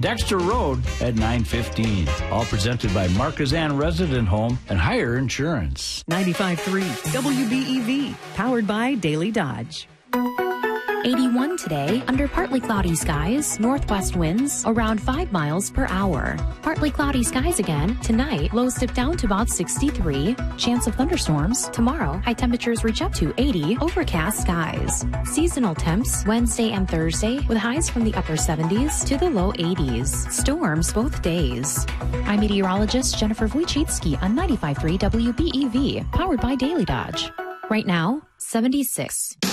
Dexter Road at 915. All presented by Marquezan Resident Home and Hire Insurance. 95.3 WBEV, powered by Daily Dodge. 81 today, under partly cloudy skies, northwest winds around 5 miles per hour. Partly cloudy skies again tonight, lows dip down to about 63. Chance of thunderstorms tomorrow, high temperatures reach up to 80, overcast skies. Seasonal temps Wednesday and Thursday with highs from the upper 70s to the low 80s. Storms both days. I'm meteorologist Jennifer Wojcicki on 95.3 WBEV, powered by Daily Dodge. Right now, 76.